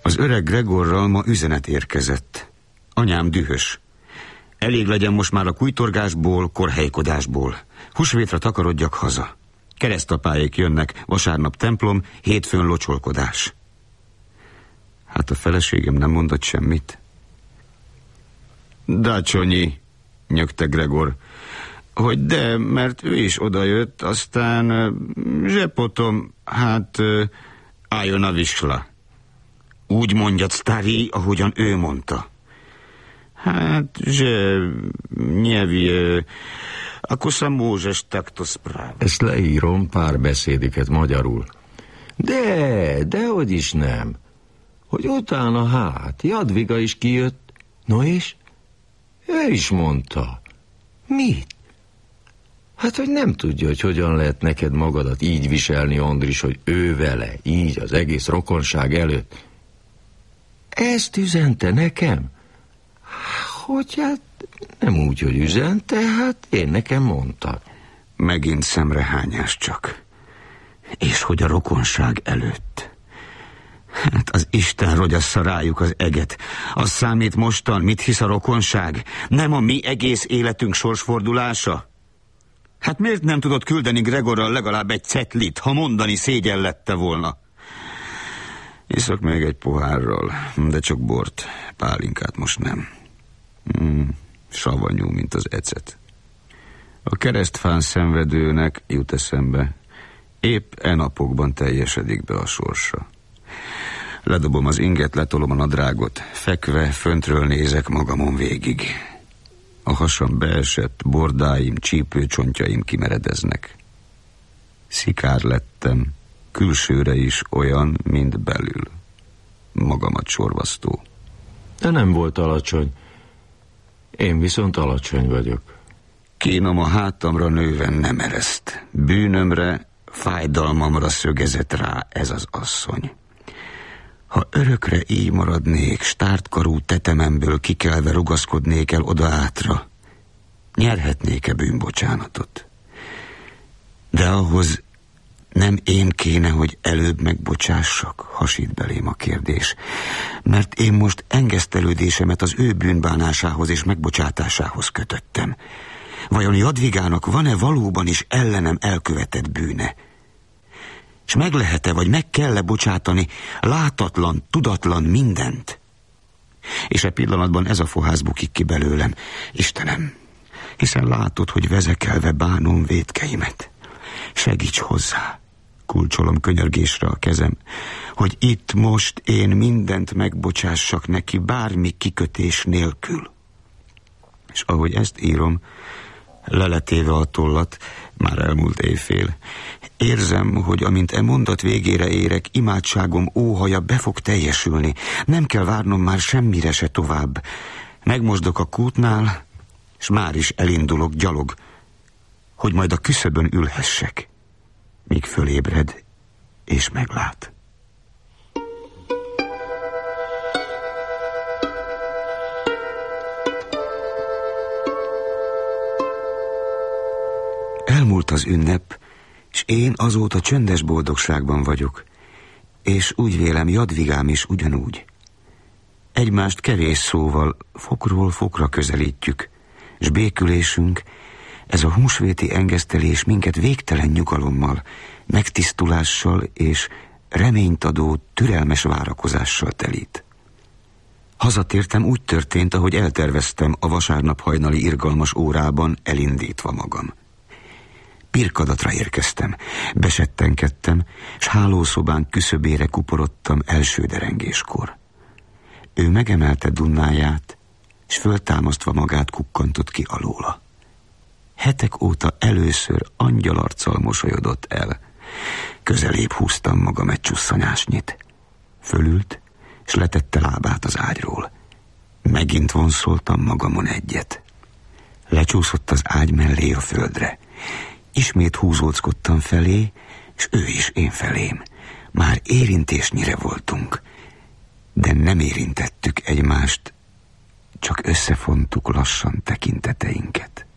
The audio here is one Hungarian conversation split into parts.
Az öreg Gregorral ma üzenet érkezett. Anyám dühös. Elég legyen most már a kujtorgásból, korhelykodásból. Húsvétra takarodjak haza. Keresztapáék jönnek, vasárnap templom, hétfőn locsolkodás. Hát a feleségem nem mondott semmit. Dacsonyi, nyögte Gregor, hogy de, mert ő is odajött, aztán zsepotom, hát álljon a visla. Úgy mondjad, sztári, ahogyan ő mondta. Hát, že nevie, ako sa môžeš takto správať. Ezt leírom, pár beszédiket magyarul. Dehogy is nem. Hogy utána hát, Jadviga is kijött. No és? Ő is mondta. Mit? Hát, hogy nem tudja, hogy hogyan lehet neked magadat így viselni, Andris, hogy ő vele, így az egész rokonság előtt. Ezt üzente nekem? Hogy hát nem úgy, hogy üzente, hát én nekem mondta. Megint szemrehányás csak. És hogy a rokonság előtt. Hát az Isten rogyassza rájuk az eget. Az számít mostan, mit hisz a rokonság? Nem a mi egész életünk sorsfordulása? Hát miért nem tudott küldeni Gregorral legalább egy cetlit, ha mondani szégyellette volna? Iszok még egy pohárral, de csak bort, pálinkát most nem. Savanyú, mint az ecet. A keresztfán szenvedőnek jut eszembe, épp e napokban teljesedik be a sorsa. Ledobom az inget, letolom a nadrágot, fekve, föntről nézek magamon végig. A hasam beesett, bordáim, csípőcsontjaim kimeredeznek. Szikár lettem, külsőre is olyan, mint belül. Magamat sorvasztó. De nem volt alacsony. Én viszont alacsony vagyok. Kínom a hátamra nőven nem ereszt. Bűnömre, fájdalmamra szögezett rá ez az asszony. Ha örökre így maradnék, stártkarú tetememből kikelve rugaszkodnék el oda-átra, nyerhetnék-e bűnbocsánatot? De ahhoz nem én kéne, hogy előbb megbocsássak, hasít belém a kérdés. Mert én most engesztelődésemet az ő bűnbánásához és megbocsátásához kötöttem. Vajon Jadvigának van-e valóban is ellenem elkövetett bűne? És meg lehet-e, vagy meg kell-e bocsátani látatlan, tudatlan mindent? És e pillanatban ez a fohász bukik ki belőlem. Istenem, hiszen látod, hogy vezekelve bánom vétkeimet. Segíts hozzá, kulcsolom könyörgésre a kezem, hogy itt most én mindent megbocsássak neki, bármi kikötés nélkül. És ahogy ezt írom, leletéve a tollat, már elmúlt éjfél, érzem, hogy amint e mondat végére érek, imádságom óhaja be fog teljesülni. Nem kell várnom már semmire se tovább. Megmosdok a kútnál, és már is elindulok gyalog, hogy majd a küszöbön ülhessek, míg fölébred és meglát. Elmúlt az ünnep, és én azóta csöndes boldogságban vagyok, és úgy vélem, Jadvigám is ugyanúgy. Egymást kevés szóval fokról fokra közelítjük, s békülésünk, ez a húsvéti engesztelés minket végtelen nyugalommal, megtisztulással és reményt adó, türelmes várakozással telít. Hazatértem, úgy történt, ahogy elterveztem a vasárnap hajnali irgalmas órában, elindítva magam. Pirkadatra érkeztem, besettenkedtem, s hálószobán küszöbére kuporodtam első derengéskor. Ő megemelte dunnáját, s föltámasztva magát kukkantott ki alóla. Hetek óta először angyalarccal mosolyodott el. Közelébb húztam magam egy csusszanyásnyit. Fölült, s letette lábát az ágyról. Megint vonszoltam magamon egyet. Lecsúszott az ágy mellé a földre. Ismét húzóckodtam felé, és ő is én felém. Már érintésnyire voltunk, de nem érintettük egymást, csak összefontuk lassan tekinteteinket.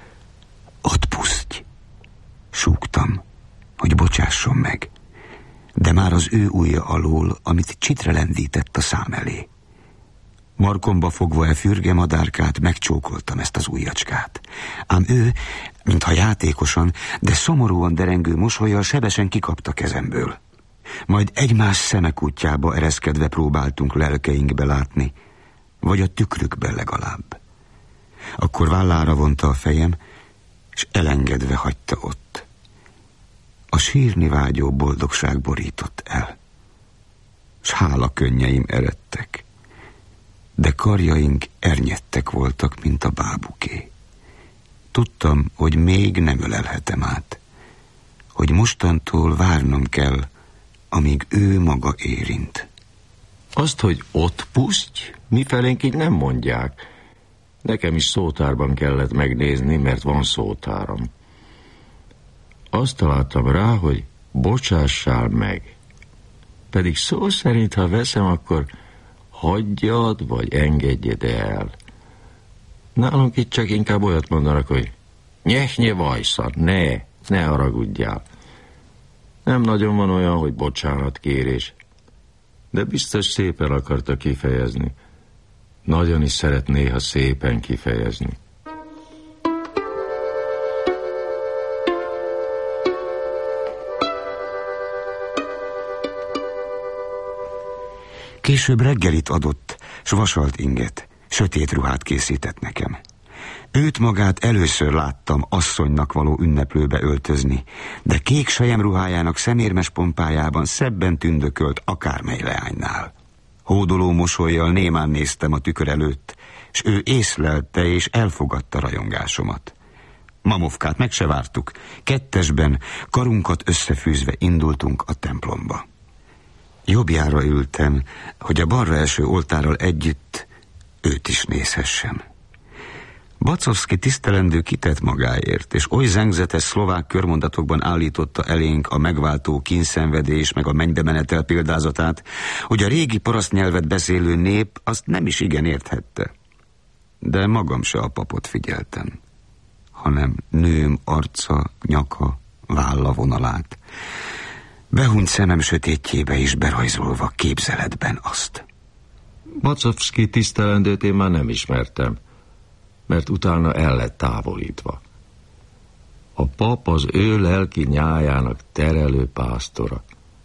Ott puszty, súgtam, hogy bocsásson meg. de már az ő ujja alól, amit csitre lendített a szám elé. Markomba fogva fürge madárkát, megcsókoltam ezt az ujjacskát. Ám ő, mintha játékosan, de szomorúan derengő mosollyal sebesen kikapta kezemből. Majd egymás szemek útjába ereszkedve próbáltunk lelkeinkbe látni, vagy a tükrükbe legalább. Akkor vállára vonta a fejem, és elengedve hagyta ott. A sírni vágyó boldogság borított el, s hála könnyeim eredtek, de karjaink ernyedtek voltak, mint a bábuké. Tudtam, hogy még nem ölelhetem át, hogy mostantól várnom kell, amíg ő maga érint. Azt, hogy ott puszty, mifelénk így nem mondják. Nekem is szótárban kellett megnézni, mert van szótáram. Azt találtam rá, hogy bocsássál meg. Pedig szó szerint, ha veszem, akkor hagyjad, vagy engedjed el. Nálunk itt csak inkább olyat mondanak, hogy nyehnye vajszad, ne haragudjál. Nem nagyon van olyan, hogy bocsánatkérés, de biztos szépen akarta kifejezni. Nagyon is szeret néha szépen kifejezni. Később reggelit adott, s vasalt inget, sötét ruhát készített nekem. Őt magát először láttam asszonynak való ünneplőbe öltözni, de kék selyemruhájának szemérmes pompájában szebben tündökölt akármely leánynál. Hódoló mosollyal némán néztem a tükör előtt, s ő észlelte és elfogadta rajongásomat. Mamovkát meg se vártuk, kettesben, karunkat összefűzve indultunk a templomba. Jobbjára ültem, hogy a balra eső oltárral együtt őt is nézhessem. Bacovszky tisztelendő kitett magáért, és oly zengzetes szlovák körmondatokban állította elénk a megváltó kínszenvedés meg a mennybemenetel példázatát, hogy a régi parasztnyelvet beszélő nép azt nem is igen érthette. De magam se a papot figyeltem, hanem nőm arca, nyaka, válla vonalát, behunyt szemem sötétjébe is berajzolva képzeletben azt. Bacovszky tisztelendőt én már nem ismertem, mert utána el lett távolítva. A pap az ő lelki nyájának terelő pásztora.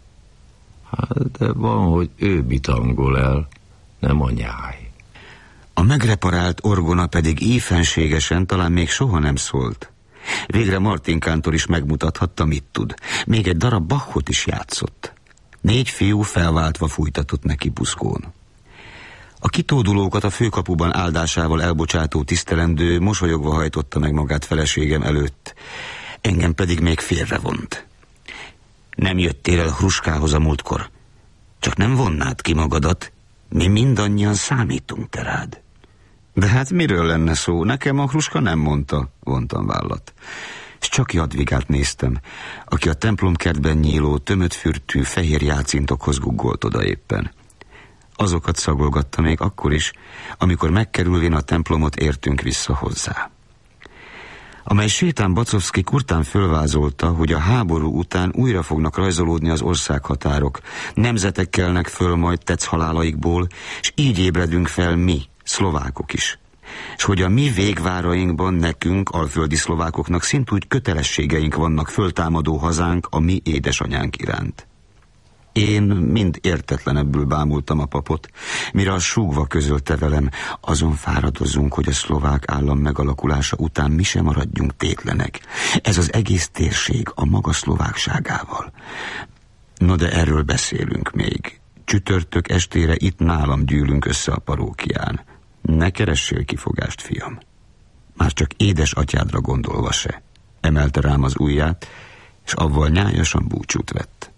Hát, de van, hogy ő bitangol el, nem a nyáj. A megreparált orgona pedig ífenségesen talán még soha nem szólt. Végre Martin kántor is megmutathatta, mit tud. Még egy darab Bachot is játszott. 4 fiú felváltva fújtatott neki buszkón. A kitódulókat a főkapuban áldásával elbocsátó tisztelendő mosolyogva hajtotta meg magát feleségem előtt, engem pedig még félrevont. Nem jöttél el Hruskához a múltkor, csak nem vonnád ki magadat, mi mindannyian számítunk te rád. De hát miről lenne szó, nekem a Hruska nem mondta, vontam vállat. És csak Jadvigát néztem, aki a templomkertben nyíló, tömött fürtű fehér játszintokhoz guggolt oda éppen. Azokat szagolgatta még akkor is, amikor megkerülvén a templomot értünk vissza hozzá. Amely sétán Bacovszky kurtán fölvázolta, hogy a háború után újra fognak rajzolódni az országhatárok, nemzetek kelnek föl majd tetsz halálaikból, és így ébredünk fel mi, szlovákok is. És hogy a mi végvárainkban nekünk, alföldi szlovákoknak szintúgy kötelességeink vannak föltámadó hazánk a mi édesanyánk iránt. Én mind értetlenebbül bámultam a papot, mire a súgva közölte velem, azon fáradozunk, hogy a szlovák állam megalakulása után mi sem maradjunk tétlenek. Ez az egész térség a maga szlovákságával. No, de erről beszélünk még. Csütörtök estére itt nálam gyűlünk össze a parókián. Ne keressél kifogást, fiam. Már csak édes atyádra gondolva se. Emelte rám az ujját, és avval nyájasan búcsút vett.